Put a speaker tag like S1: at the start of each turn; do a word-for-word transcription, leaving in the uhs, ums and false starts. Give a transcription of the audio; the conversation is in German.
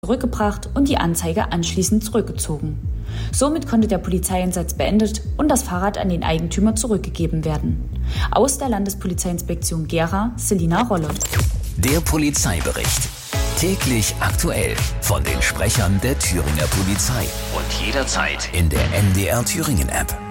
S1: zurückgebracht und die Anzeige anschließend zurückgezogen. Somit konnte der Polizeieinsatz beendet und das Fahrrad an den Eigentümer zurückgegeben werden. Aus der Landespolizeiinspektion Gera, Selina Rolle.
S2: Der Polizeibericht. Täglich aktuell von den Sprechern der Thüringer Polizei und jederzeit in der M D R Thüringen App.